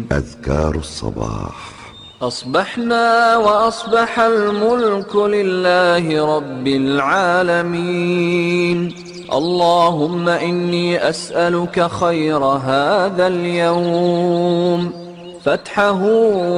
أذكار الصباح. أصبحنا وأصبح الملك لله رب العالمين. اللهم إني أسألك خير هذا اليوم، فتحه